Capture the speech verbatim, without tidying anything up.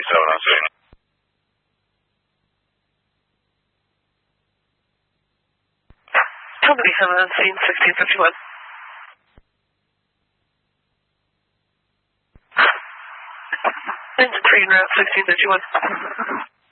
seven oh six. Company seven on scene, sixteen fifty-one. Engine three en route, sixteen fifty-one.